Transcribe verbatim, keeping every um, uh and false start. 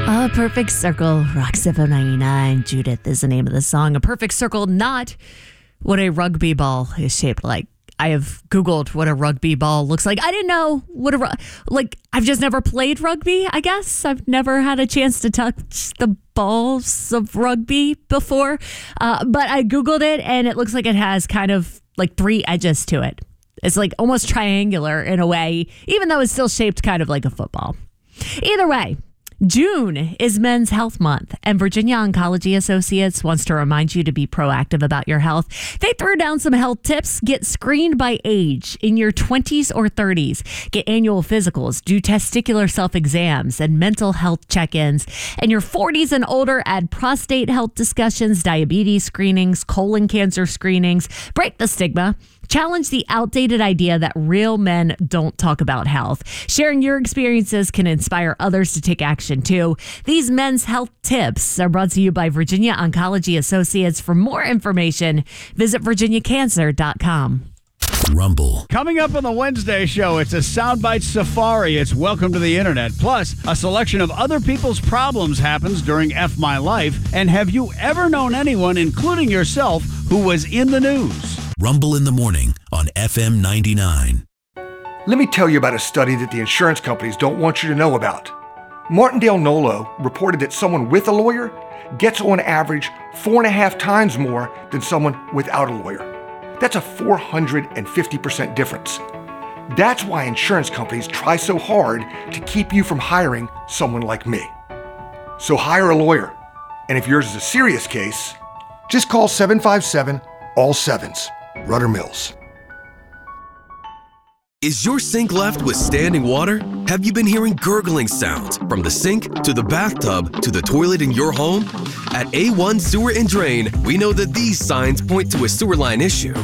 A Perfect Circle, Rock F M ninety-nine. Judith is the name of the song. A perfect circle, not what a rugby ball is shaped like. I have Googled what a rugby ball looks like. I didn't know what a, like, I've just never played rugby, I guess. I've never had a chance to touch the balls of rugby before. Uh, but I Googled it, and it looks like it has kind of like three edges to it. It's like almost triangular in a way, even though it's still shaped kind of like a football. Either way, June is Men's Health Month, and Virginia Oncology Associates wants to remind you to be proactive about your health. They threw down some health tips. Get screened by age in your twenties or thirties. Get annual physicals, do testicular self-exams and mental health check-ins. In your forties and older, add prostate health discussions, diabetes screenings, colon cancer screenings. Break the stigma. Challenge the outdated idea that real men don't talk about health. Sharing your experiences can inspire others to take action too. These men's health tips are brought to you by Virginia Oncology Associates. For more information, visit virginia cancer dot com. Rumble. Coming up on the Wednesday show, it's a soundbite safari. It's Welcome to the Internet. Plus, a selection of other people's problems happens during F My Life. And have you ever known anyone, including yourself, who was in the news? Rumble in the morning on F M ninety-nine. Let me tell you about a study that the insurance companies don't want you to know about. Martindale Nolo reported that someone with a lawyer gets on average four and a half times more than someone without a lawyer. That's a four hundred fifty percent difference. That's why insurance companies try so hard to keep you from hiring someone like me. So hire a lawyer. And if yours is a serious case, just call seven five seven, all sevens. Rudder Mills. Is your sink left with standing water? Have you been hearing gurgling sounds from the sink to the bathtub to the toilet in your home? At A one Sewer and Drain, we know that these signs point to a sewer line issue.